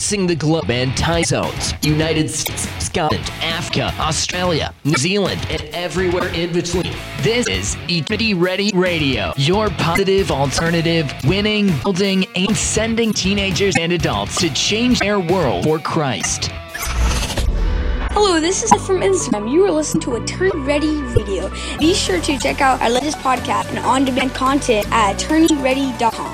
crossing the globe and time zones, United States, Scotland, Africa, Australia, New Zealand, and everywhere in between. This is Eternity Ready Radio, your positive alternative, winning, building, and sending teenagers and adults to change their world for Christ. Hello, this is from Instagram. You are listening to Eternity Ready Radio. Be sure to check out our latest podcast and on-demand content at eternityready.com.